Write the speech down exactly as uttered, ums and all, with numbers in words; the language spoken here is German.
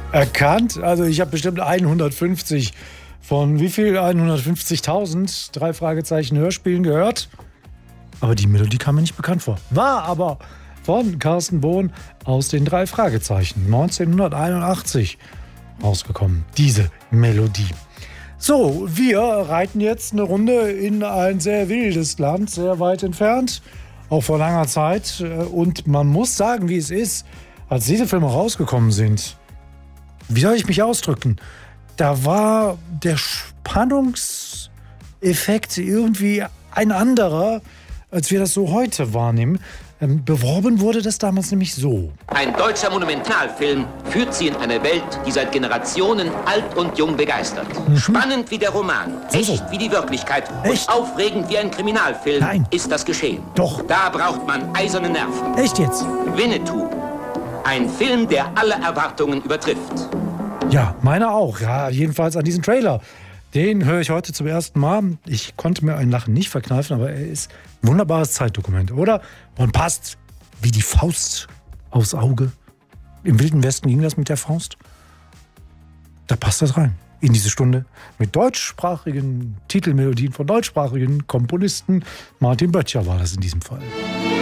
Erkannt? Also ich habe bestimmt hundertfünfzig von wie viel? hundertfünfzigtausend drei Fragezeichen Hörspielen gehört. Aber die Melodie kam mir nicht bekannt vor. War aber von Carsten Bohn aus den drei Fragezeichen neunzehnhunderteinundachtzig rausgekommen. Diese Melodie. So, wir reiten jetzt eine Runde in ein sehr wildes Land, sehr weit entfernt, auch vor langer Zeit. Und man muss sagen, wie es ist, als diese Filme rausgekommen sind, wie soll ich mich ausdrücken, da war der Spannungseffekt irgendwie ein anderer, als wir das so heute wahrnehmen. Ähm, beworben wurde das damals nämlich so. Ein deutscher Monumentalfilm führt Sie in eine Welt, die seit Generationen alt und jung begeistert. Mhm. Spannend wie der Roman, so, echt so. wie die Wirklichkeit Echt? und aufregend wie ein Kriminalfilm. Nein. Ist das geschehen. Doch. Da braucht man eiserne Nerven. Echt jetzt? Winnetou. Ein Film, der alle Erwartungen übertrifft. Ja, meine auch. Ja, jedenfalls an diesen Trailer. Den höre ich heute zum ersten Mal. Ich konnte mir ein Lachen nicht verkneifen, aber er ist ein wunderbares Zeitdokument, oder? Und passt wie die Faust aufs Auge. Im Wilden Westen ging das mit der Faust. Da passt das rein. In diese Stunde mit deutschsprachigen Titelmelodien von deutschsprachigen Komponisten. Martin Böttcher war das in diesem Fall.